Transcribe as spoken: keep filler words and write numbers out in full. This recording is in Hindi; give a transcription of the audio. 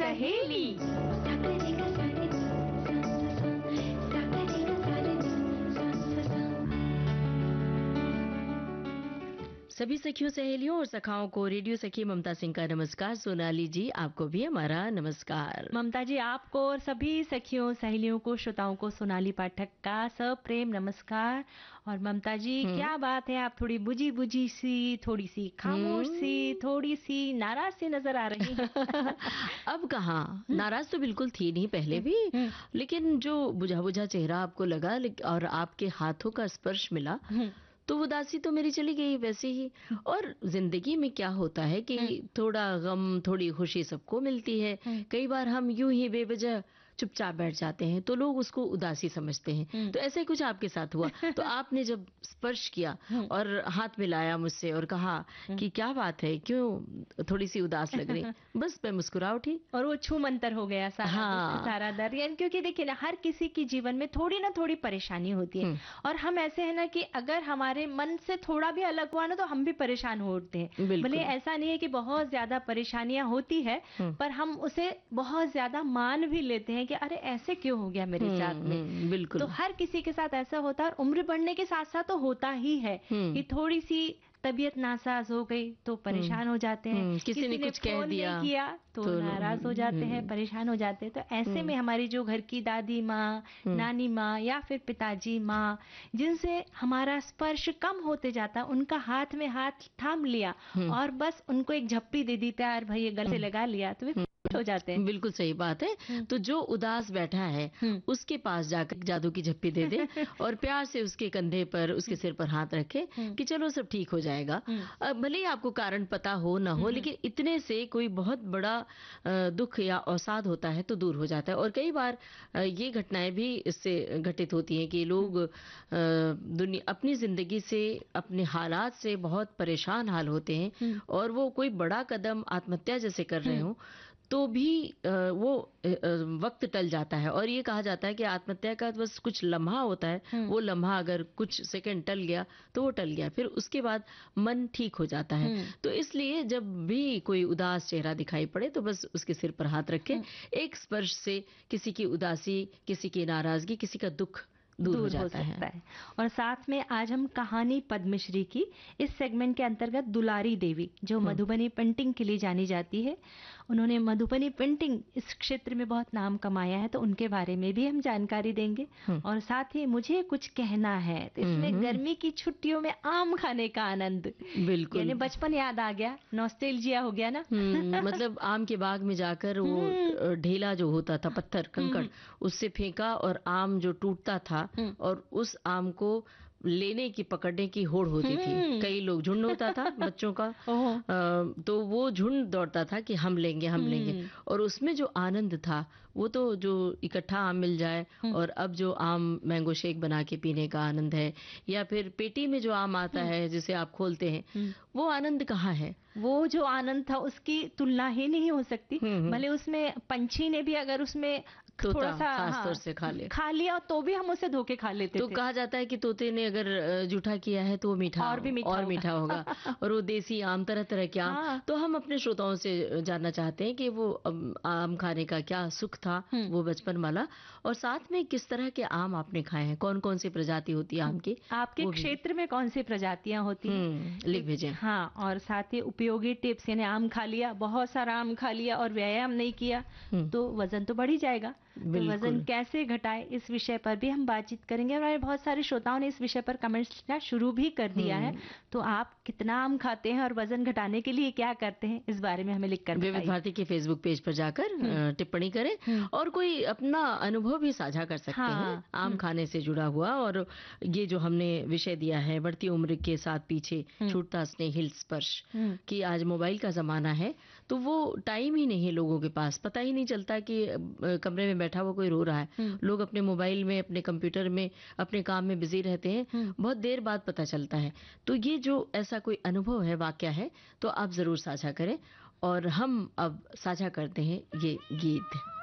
सहेली। सभी सखियों, सहेलियों और सखाओं को रेडियो सखी ममता सिंह का नमस्कार। सोनाली जी, आपको भी हमारा नमस्कार। ममता जी, आपको और सभी सखियों सहेलियों को, श्रोताओं को सोनाली पाठक का सप्रेम नमस्कार। और ममता जी, क्या बात है, आप थोड़ी बुझी बुझी सी, थोड़ी सी खामोश सी, थोड़ी सी नाराज सी नजर आ रही हैं। अब कहाँ नाराज तो बिल्कुल थी नहीं पहले भी, लेकिन जो बुझा बुझा चेहरा आपको लगा और आपके हाथों का स्पर्श मिला तो उदासी तो मेरी चली गई वैसे ही। और जिंदगी में क्या होता है कि थोड़ा गम, थोड़ी खुशी सबको मिलती है। कई बार हम यूं ही बेवजह चुपचाप बैठ जाते हैं तो लोग उसको उदासी समझते हैं। तो ऐसे कुछ आपके साथ हुआ। तो आपने जब स्पर्श किया और हाथ मिलाया मुझसे और कहा कि क्या बात है, क्यों थोड़ी सी उदास लग रही, बस मैं मुस्कुरा उठी और वो छू मंतर हो गया सारा। हाँ। सारा दर्द। यानी क्योंकि देखिए ना, हर किसी की जीवन में थोड़ी ना थोड़ी परेशानी होती है और हम ऐसे है ना कि अगर हमारे मन से थोड़ा भी अलग हुआ ना तो हम भी परेशान हो उठते हैं। भले ऐसा नहीं है कि बहुत ज्यादा परेशानियां होती है, पर हम उसे बहुत ज्यादा मान भी लेते हैं कि अरे ऐसे क्यों हो गया मेरे साथ में। बिल्कुल। तो हर किसी के साथ ऐसा होता है और उम्र बढ़ने के साथ साथ तो होता ही है कि थोड़ी सी तबीयत नासाज हो गई तो परेशान हो जाते हैं। किसी, किसी ने कुछ कह दिया नहीं किया तो, तो नाराज हो जाते हैं, परेशान हो जाते हैं। तो ऐसे में हमारी जो घर की दादी माँ, नानी माँ या फिर पिताजी माँ, जिनसे हमारा स्पर्श कम होते जाता, उनका हाथ में हाथ थाम लिया और बस उनको एक झप्पी दे दी, यार भाई ये गले से लगा लिया, तो वे हो जाते हैं। बिल्कुल सही बात है। तो जो उदास बैठा है उसके पास जाकर जादू की झप्पी दे दे और प्यार से उसके कंधे पर, उसके सिर पर हाथ रखे कि चलो सब ठीक हो जाएगा। भले ही आपको कारण पता हो ना हो, लेकिन इतने से कोई बहुत बड़ा दुख या अवसाद होता है तो दूर हो जाता है। और कई बार ये घटनाएं भी इससे घटित होती हैं कि लोग दुनिया अपनी जिंदगी से, अपने हालात से बहुत परेशान हाल होते हैं और वो कोई बड़ा कदम आत्महत्या जैसे कर रहे हो तो भी वो वक्त टल जाता है। और ये कहा जाता है कि आत्महत्या का बस कुछ लम्हा होता है, वो लम्हा अगर कुछ सेकंड टल गया तो वो टल गया, फिर उसके बाद मन ठीक हो जाता है। तो इसलिए जब भी कोई उदास चेहरा दिखाई पड़े तो बस उसके सिर पर हाथ रखें। एक स्पर्श से किसी की उदासी, किसी की नाराजगी, किसी का दुख दूर, दूर हो, जाता हो सकता है।, है और साथ में आज हम कहानी पद्मश्री की इस सेगमेंट के अंतर्गत दुलारी देवी, जो मधुबनी पेंटिंग के लिए जानी जाती है, उन्होंने मधुबनी पेंटिंग इस क्षेत्र में बहुत नाम कमाया है, तो उनके बारे में भी हम जानकारी देंगे। और साथ ही मुझे कुछ कहना है, तो इसमें गर्मी की छुट्टियों में आम खाने का आनंद, बिल्कुल, यानी बचपन याद आ गया, नॉस्टैल्जिया हो गया ना। मतलब आम के बाग में जाकर वो ढेला जो होता था, पत्थर कंकड़, उससे फेंका और आम जो टूटता था और उस आम को लेने की, पकड़ने की होड़ होती थी। कई लोग, झुंड होता था बच्चों का, आ, तो वो झुंड दौड़ता था कि हम लेंगे हम लेंगे। और उसमें जो आनंद था वो तो जो इकट्ठा आम मिल जाए, और अब जो आम मैंगो शेक बना के पीने का आनंद है, या फिर पेटी में जो आम आता है जिसे आप खोलते हैं, वो आनंद कहाँ है। वो जो आनंद था उसकी तुलना ही नहीं हो सकती। भले उसमें पंछी ने भी अगर उसमें थोड़ा सा खास तौर से खा लिया खा लिया तो भी हम उसे धोके खा लेते तो थे। कहा जाता है कि तोते ने अगर जूठा किया है तो वो मीठा और भी मीठा और होगा। मीठा होगा और वो देसी आम, तरह तरह के आम। हाँ। तो हम अपने श्रोताओं से जानना चाहते हैं कि वो आम खाने का क्या सुख था, वो बचपन वाला, और साथ में किस तरह के आम आपने खाए हैं, कौन कौन सी प्रजाति होती है आम की, आपके क्षेत्र में कौन सी प्रजातियां होती हैं, लिख भेजें। हाँ, और साथ ही उपयोगी टिप्स, यानी आम खा लिया, बहुत सारा आम खा लिया और व्यायाम नहीं किया तो वजन तो बढ़ ही जाएगा। तो वजन कैसे घटाए, इस विषय पर भी हम बातचीत करेंगे। और बहुत सारे श्रोताओं ने इस विषय पर कमेंट्स करना शुरू भी कर दिया है। तो आप कितना आम खाते हैं और वजन घटाने के लिए क्या करते हैं, इस बारे में हमें लिखकर बताइए। विविध भारती के फेसबुक पेज पर जाकर टिप्पणी करें और कोई अपना अनुभव भी साझा कर सकते हाँ, हैं आम खाने से जुड़ा हुआ। और ये जो हमने विषय दिया है, बढ़ती उम्र के साथ पीछे छूटता स्नेहिल स्पर्श, कि आज मोबाइल का जमाना है तो वो टाइम ही नहीं है लोगों के पास, पता ही नहीं चलता कि कमरे में बैठा हुआ कोई रो रहा है। लोग अपने मोबाइल में, अपने कंप्यूटर में, अपने काम में बिजी रहते हैं, बहुत देर बाद पता चलता है। तो ये जो ऐसा कोई अनुभव है, वाकया है, तो आप जरूर साझा करें। और हम अब साझा करते हैं ये गीत।